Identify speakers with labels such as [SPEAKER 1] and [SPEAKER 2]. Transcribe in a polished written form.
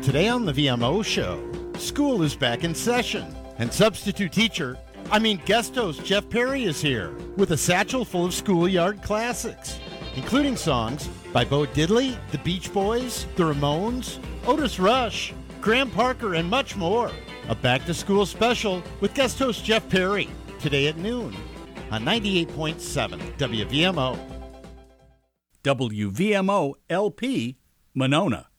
[SPEAKER 1] Today on the VMO show, school is back in session, and guest host Jeff Perry is here with a satchel full of schoolyard classics, including songs by Bo Diddley, the Beach Boys, the Ramones, Otis Rush, Graham Parker, and much more. A back-to-school special with guest host Jeff Perry, today at noon on 98.7 WVMO.
[SPEAKER 2] WVMO LP, Monona.